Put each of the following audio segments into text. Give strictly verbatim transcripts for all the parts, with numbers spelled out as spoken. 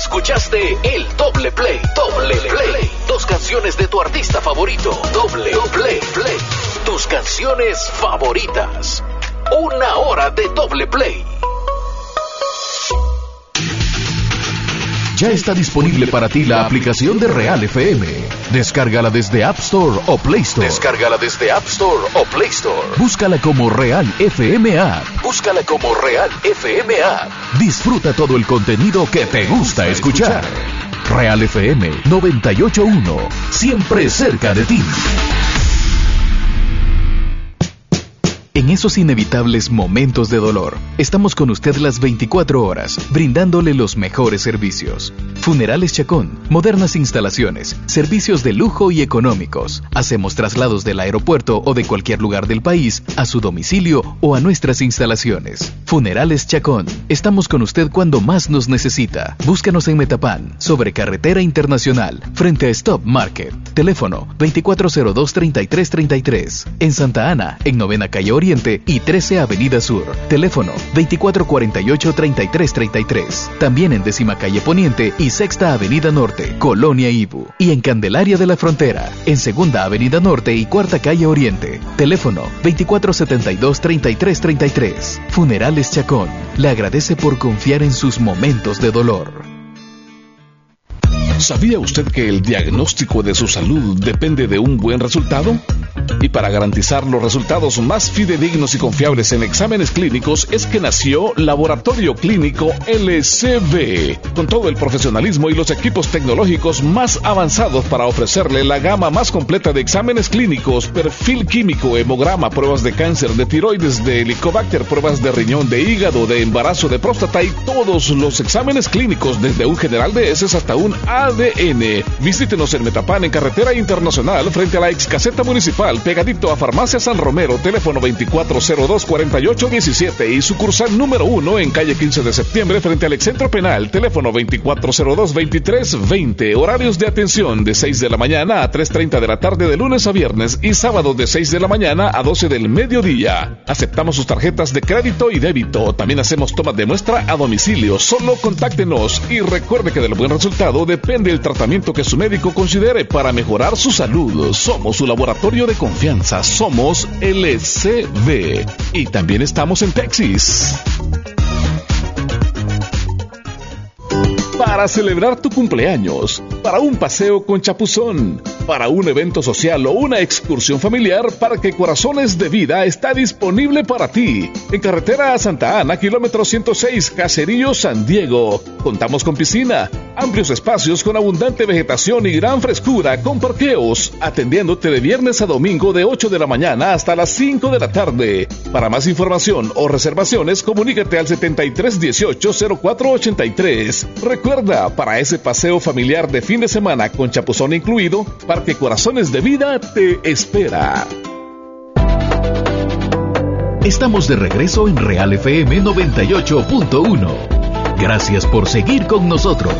Escuchaste el Doble Play. Doble Play. Dos canciones de tu artista favorito. Doble Play. Play. Tus canciones favoritas. Una hora de Doble Play. Ya está disponible para ti la aplicación de Real F M. Descárgala desde App Store o Play Store. Descárgala desde App Store o Play Store. Búscala como Real F M App. Búscala como Real F M App. Disfruta todo el contenido que te gusta escuchar. Real F M noventa y ocho punto uno. Siempre cerca de ti. En esos inevitables momentos de dolor, estamos con usted las veinticuatro horas, brindándole los mejores servicios. Funerales Chacón, modernas instalaciones, servicios de lujo y económicos. Hacemos traslados del aeropuerto o de cualquier lugar del país a su domicilio o a nuestras instalaciones. Funerales Chacón, estamos con usted cuando más nos necesita. Búscanos en Metapán, sobre Carretera Internacional, frente a Stop Market. Teléfono veinticuatro cero dos, treinta y tres treinta y tres. En Santa Ana, en Novena Calle Oriente y trece Avenida Sur. Teléfono veinticuatro cuarenta y ocho, treinta y tres treinta y tres. También en Décima Calle Poniente y Sexta Avenida Norte, Colonia Ibu. Y en Candelaria de la Frontera, en Segunda Avenida Norte y Cuarta Calle Oriente. Teléfono veinticuatro setenta y dos, treinta y tres treinta y tres. Funerales Chacón. Le agradece por confiar en sus momentos de dolor. ¿Sabía usted que el diagnóstico de su salud depende de un buen resultado? Y para garantizar los resultados más fidedignos y confiables en exámenes clínicos es que nació Laboratorio Clínico L C B, con todo el profesionalismo y los equipos tecnológicos más avanzados para ofrecerle la gama más completa de exámenes clínicos, perfil químico, hemograma, pruebas de cáncer, de tiroides, de helicobacter, pruebas de riñón, de hígado, de embarazo, de próstata y todos los exámenes clínicos, desde un general de heces hasta un A D N. Visítenos en Metapán, en Carretera Internacional, frente a la ex caseta municipal, pegadito a Farmacia San Romero, teléfono veinticuatro cero dos, cuarenta y ocho diecisiete, y sucursal número uno en calle quince de septiembre, frente al Excentro Penal, teléfono veinticuatro cero dos, veintitrés veinte. Horarios de atención de seis de la mañana a tres treinta de la tarde de lunes a viernes y sábado de seis de la mañana a doce del mediodía. Aceptamos sus tarjetas de crédito y débito. También hacemos tomas de muestra a domicilio. Solo contáctenos y recuerde que del buen resultado depende el tratamiento que su médico considere para mejorar su salud. Somos su laboratorio de confianza. Somos L C B. Y también estamos en Texas. Para celebrar tu cumpleaños, para un paseo con chapuzón, para un evento social o una excursión familiar, Parque Corazones de Vida está disponible para ti. En carretera a Santa Ana, kilómetro ciento seis, Caserío, San Diego. Contamos con piscina, amplios espacios con abundante vegetación y gran frescura, con parqueos, atendiéndote de viernes a domingo de ocho de la mañana hasta las cinco de la tarde. Para más información o reservaciones, comunícate al setenta y tres dieciocho, cero cuatro ochenta y tres. Recuerda, para ese paseo familiar de fin de semana con chapuzón incluido, Parque Corazones de Vida te espera. Estamos de regreso en Real F M noventa y ocho punto uno. Gracias por seguir con nosotros.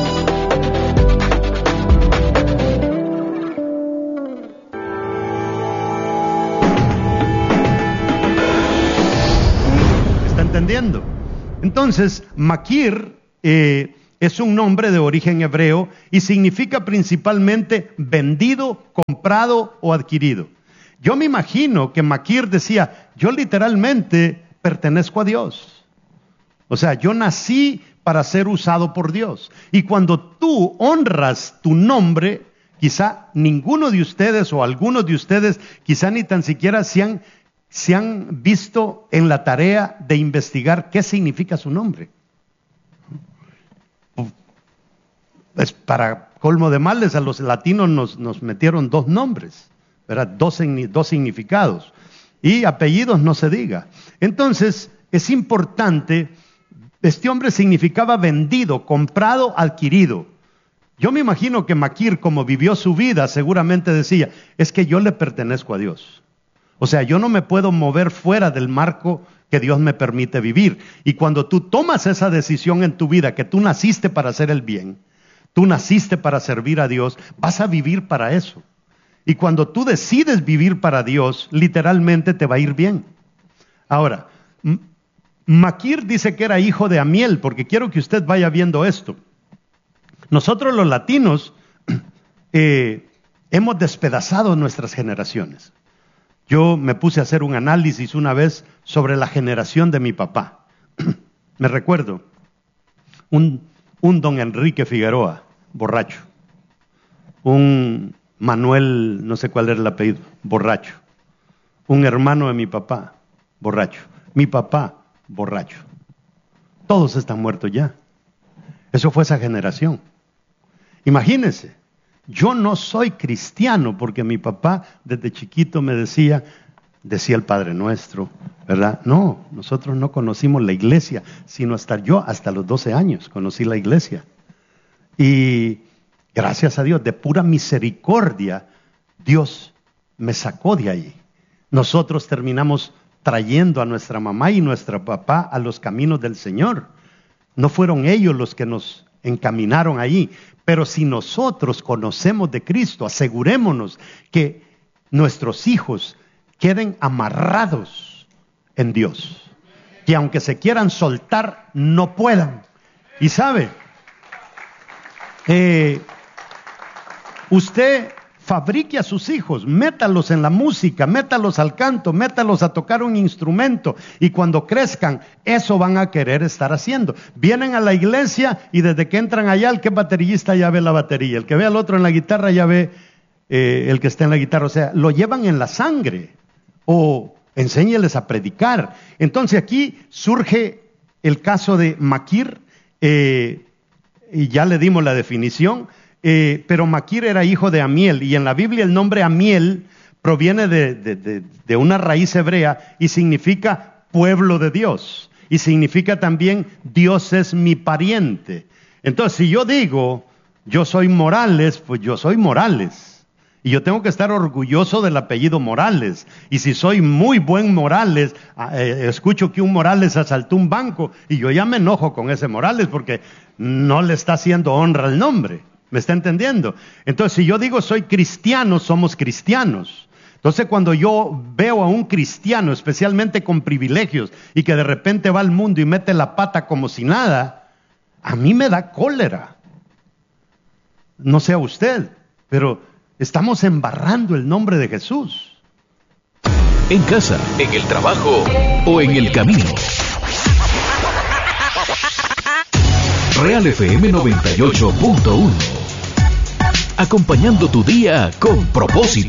¿Está entendiendo? Entonces, Makir eh, es un nombre de origen hebreo y significa principalmente vendido, comprado o adquirido. Yo me imagino que Makir decía, yo literalmente pertenezco a Dios. O sea, yo nací para ser usado por Dios. Y cuando tú honras tu nombre, quizá ninguno de ustedes o algunos de ustedes, quizá ni tan siquiera se han, se han visto en la tarea de investigar qué significa su nombre. Pues para colmo de males, a los latinos nos, nos metieron dos nombres, ¿verdad? Dos, dos significados. Y apellidos no se diga. Entonces, es importante, este hombre significaba vendido, comprado, adquirido. Yo me imagino que Makir, como vivió su vida, seguramente decía, es que yo le pertenezco a Dios. O sea, yo no me puedo mover fuera del marco que Dios me permite vivir. Y cuando tú tomas esa decisión en tu vida, que tú naciste para hacer el bien, tú naciste para servir a Dios, vas a vivir para eso. Y cuando tú decides vivir para Dios, literalmente te va a ir bien. Ahora, Makir dice que era hijo de Amiel, porque quiero que usted vaya viendo esto. Nosotros los latinos eh, hemos despedazado nuestras generaciones. Yo me puse a hacer un análisis una vez sobre la generación de mi papá. Me recuerdo, un, un don Enrique Figueroa, borracho. Un Manuel, no sé cuál era el apellido, borracho. Un hermano de mi papá, borracho. Mi papá, borracho. Todos están muertos ya. Eso fue esa generación. Imagínense, yo no soy cristiano porque mi papá desde chiquito me decía, decía el Padre Nuestro, ¿verdad? No, nosotros no conocimos la iglesia, sino hasta yo, hasta los doce años, conocí la iglesia. Y gracias a Dios, de pura misericordia, Dios me sacó de ahí. Nosotros terminamos trayendo a nuestra mamá y nuestra papá a los caminos del Señor. No fueron ellos los que nos encaminaron allí. Pero si nosotros conocemos de Cristo, asegurémonos que nuestros hijos queden amarrados en Dios. Que aunque se quieran soltar, no puedan. Y sabe, eh, usted fabrique a sus hijos, métalos en la música, métalos al canto, métalos a tocar un instrumento, y cuando crezcan, eso van a querer estar haciendo. Vienen a la iglesia y desde que entran allá, el que es baterista ya ve la batería, el que ve al otro en la guitarra ya ve eh, el que está en la guitarra, o sea, lo llevan en la sangre, o enséñeles a predicar. Entonces aquí surge el caso de Maquir, eh, y ya le dimos la definición. Eh, pero Maquir era hijo de Amiel, y en la Biblia el nombre Amiel proviene de, de, de, de una raíz hebrea y significa pueblo de Dios, y significa también Dios es mi pariente. Entonces, si yo digo yo soy Morales, pues yo soy Morales, y yo tengo que estar orgulloso del apellido Morales. Y si soy muy buen Morales, eh, escucho que un Morales asaltó un banco y yo ya me enojo con ese Morales porque no le está haciendo honra al nombre. ¿Me está entendiendo? Entonces, si yo digo soy cristiano, somos cristianos. Entonces, cuando yo veo a un cristiano, especialmente con privilegios, y que de repente va al mundo y mete la pata como si nada, a mí me da cólera. No sé a usted, pero estamos embarrando el nombre de Jesús. En casa, en el trabajo o en el camino. Real F M noventa y ocho punto uno. Acompañando tu día con propósito.